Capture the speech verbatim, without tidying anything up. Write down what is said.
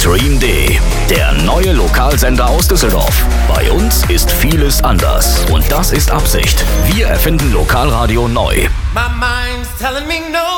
Stream D, der neue Lokalsender aus Düsseldorf. Bei uns ist vieles anders und das ist Absicht. Wir erfinden Lokalradio neu. My mind's telling me no.